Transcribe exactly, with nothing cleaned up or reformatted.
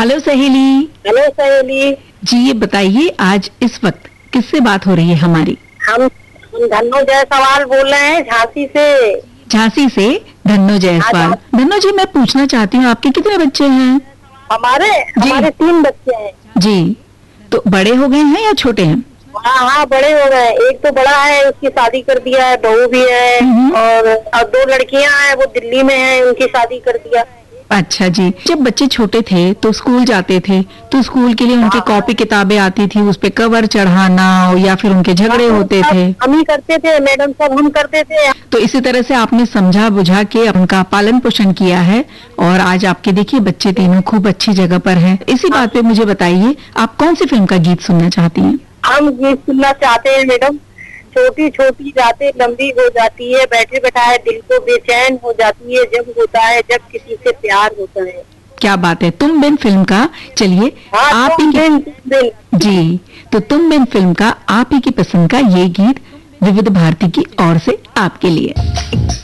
Hello सहेली। Hello सहेली जी ये बताइए आज इस वक्त किससे बात हो रही है हमारी? हम हम धन्नो जायसवाल बोल रहे हैं झांसी से। झांसी से धन्नो जायसवाल। हाँ, धन्नो जी मैं पूछना चाहती हूँ आपके कितने बच्चे हैं? हमारे जी। हमारे तीन बच्चे हैं। जी तो बड़े हो गए हैं या छोटे हैं? हाँ हाँ बड़े हो गए। एक तो बड़ा है, उसकी शादी कर दिया है, बहू भी है। हम्म। और अब दो लड़कियां हैं, वो दिल्ली में हैं, उनकी शादी कर दिया। अच्छा जी। जब बच्चे छोटे थे तो स्कूल जाते थे तो स्कूल के लिए उनकी हाँ। कॉपी किताबें आती थी, उस पे कवर चढ़ाना या फिर उनके झगड़े हाँ, होते सब थे। हम ही करते थे, मैडम सब हम करते थे। तो इसी तरह से आपने समझा बुझा के उनका पालन पोषण किया है और आज आपके देखिए बच्चे तीनों खूब अच्छी जगह पर हैं। इसी बात पे मुझे बताइए आप कौन सी फिल्म का गीत सुनना चाहती हैं? हम गीत सुनना चाहते हैं मैडम। छोटी छोटी रातें लंबी हो जाती है, बैठे बैठाए दिल को बेचैन हो जाती है, जब होता है जब किसी से प्यार होता है। क्या बात है। तुम बिन फिल्म का चलिए हाँ, आप तुम ही बिन, तुम बिन। जी तो तुम बिन फिल्म का आप ही की पसंद का ये गीत विविध भारती की ओर से आपके लिए।